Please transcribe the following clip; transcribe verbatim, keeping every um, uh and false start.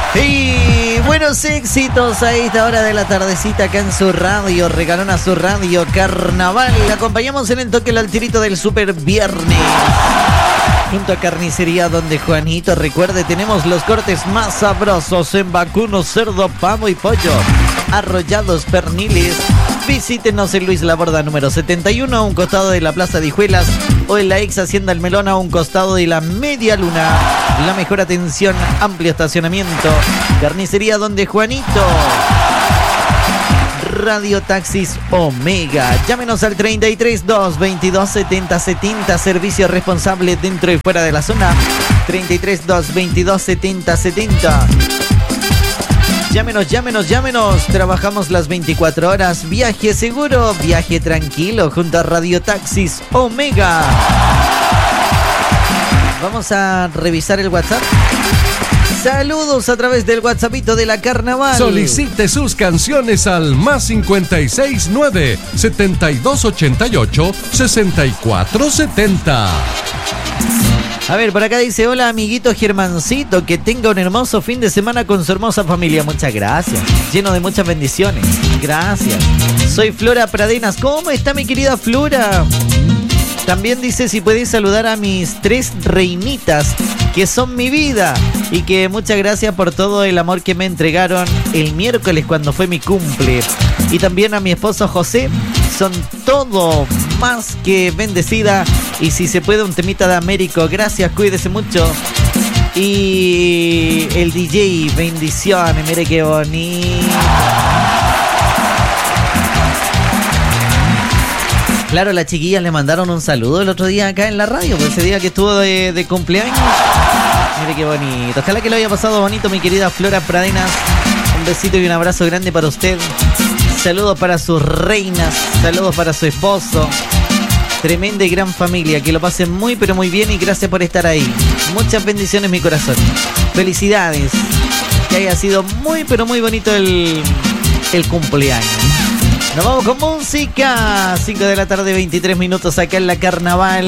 Y buenos éxitos a esta hora de la tardecita acá en su radio, regalona su radio Carnaval. Le acompañamos en el toque al tirito del super viernes. Junto a Carnicería Donde Juanito, recuerde, tenemos los cortes más sabrosos en vacuno, cerdo, pavo y pollo. Arrollados, perniles. Visítenos en Luis Laborda número setenta y uno, a un costado de la Plaza de Hijuelas, o en la ex Hacienda El Melón, a un costado de la Media Luna. La mejor atención, amplio estacionamiento. Carnicería Donde Juanito. Radio Taxis Omega. Llámenos al treinta y tres, dos veintidós, setenta setenta. Servicio responsable dentro y fuera de la zona. treinta y tres, dos veintidós, setenta setenta. Llámenos, llámenos, llámenos. Trabajamos las veinticuatro horas. Viaje seguro, viaje tranquilo junto a Radio Taxis Omega. Vamos a revisar el WhatsApp. Saludos a través del WhatsAppito de la Carnaval. Solicite sus canciones al más cincuenta y seis nueve, setenta y dos ochenta y ocho, sesenta y cuatro setenta. A ver, por acá dice: hola amiguito Germancito, que tenga un hermoso fin de semana con su hermosa familia. Muchas gracias, lleno de muchas bendiciones. Gracias. Soy Flora Pradenas. ¿Cómo está mi querida Flora? También dice si puedes saludar a mis tres reinitas, que son mi vida, y que muchas gracias por todo el amor que me entregaron el miércoles cuando fue mi cumple. Y también a mi esposo José, son todo más que bendecida. Y si se puede, un temita de Américo. Gracias, cuídese mucho. Y el D J, bendiciones, mire qué bonito. Claro, las chiquillas le mandaron un saludo el otro día acá en la radio, por ese día que estuvo de, de cumpleaños. Mire qué bonito. Ojalá que lo haya pasado bonito, mi querida Flora Pradenas. Un besito y un abrazo grande para usted. Saludos para sus reinas, saludos para su esposo. Tremenda y gran familia, que lo pasen muy pero muy bien y gracias por estar ahí. Muchas bendiciones, mi corazón. Felicidades. Que haya sido muy pero muy bonito el, el cumpleaños. Nos vamos con música. cinco de la tarde, veintitrés minutos acá en la Carnaval.